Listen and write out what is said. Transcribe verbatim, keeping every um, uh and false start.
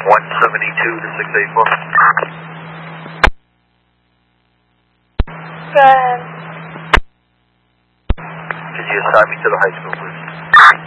one seventy-two to six eighty-four. Go ahead. Could you assign me to the high school, please?